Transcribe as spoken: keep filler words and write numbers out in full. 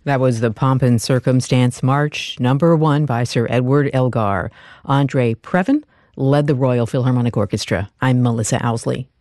That was the Pomp and Circumstance March, number one by Sir Edward Elgar. Andre Previn led the Royal Philharmonic Orchestra. I'm Melissa Owsley.